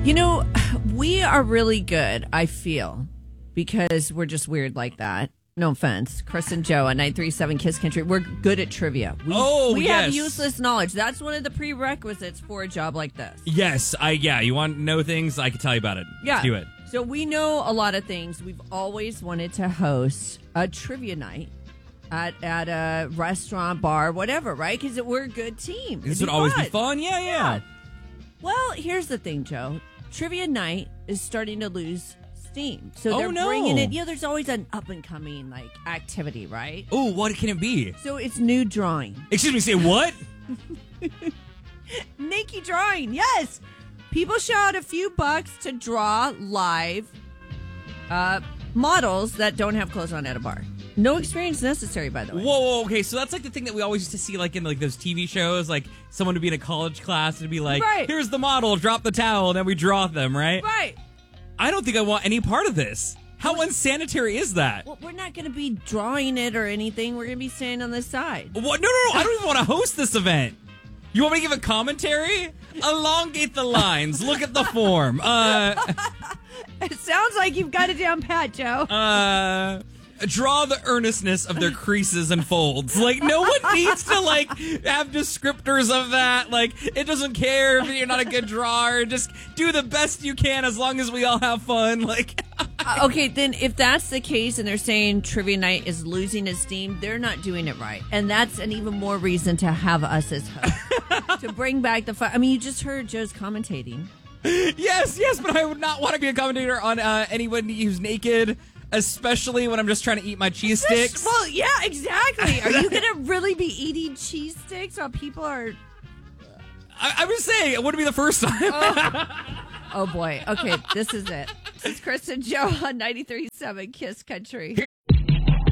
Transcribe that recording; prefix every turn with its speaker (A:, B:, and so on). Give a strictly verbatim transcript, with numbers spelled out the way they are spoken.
A: You know, we are really good, I feel, because we're just weird like that. No offense. Chris and Joe at nine three seven Kiss Country. We're good at trivia. We,
B: oh,
A: we
B: yes.
A: have useless knowledge. That's one of the prerequisites for a job like this.
B: Yes, I yeah. You want to know things? I can tell you about it.
A: Yeah.
B: Let's do it.
A: So we know a lot of things. We've always wanted to host a trivia night at at a restaurant, bar, whatever, right? Because we're a good team.
B: This
A: It'd
B: would
A: be
B: always
A: fun.
B: be fun. Yeah, yeah,
A: Yeah. Well, here's the thing, Joe. Trivia night is starting to lose steam. So
B: Oh,
A: they're
B: no.
A: bringing it. You know, there's always an up and coming like activity, right?
B: Oh, what can it be?
A: So it's new drawing.
B: Excuse me. Say what?
A: Naked drawing, yes. People show out a few bucks to draw live uh, models that don't have clothes on at a bar. No experience necessary, by the way.
B: Whoa, whoa, okay. So that's like the thing that we always used to see, like in like those T V shows, like someone to be in a college class and be like,
A: Right.
B: "Here's the model, drop the towel," and then we draw them, right?
A: Right.
B: I don't think I want any part of this. How unsanitary is that?
A: Well, we're not going to be drawing it or anything. We're going to be standing on the side.
B: What? No, no, no. I don't even want to host this event. You want me to give a commentary? Elongate the lines. Look at the form. Uh,
A: It sounds like you've got it down pat, Joe.
B: uh, draw the earnestness of their creases and folds. Like, no one needs to, like, have descriptors of that. Like, it doesn't care if you're not a good drawer. Just do the best you can as long as we all have fun. Like...
A: Uh, okay, then if that's the case and they're saying trivia night is losing its steam, they're not doing it right. And that's an even more reason to have us as hosts. To bring back the fun. I mean, you just heard Joe's commentating.
B: Yes, yes, but I would not want to be a commentator on uh, anyone who's naked, especially when I'm just trying to eat my cheese sticks.
A: Well, yeah, exactly. Are you going to really be eating cheese sticks while people are...
B: I, I'm just saying, it wouldn't be the first time.
A: Oh. Oh, boy. Okay, this is it. This is Chris and Joe on ninety-three point seven Kiss Country.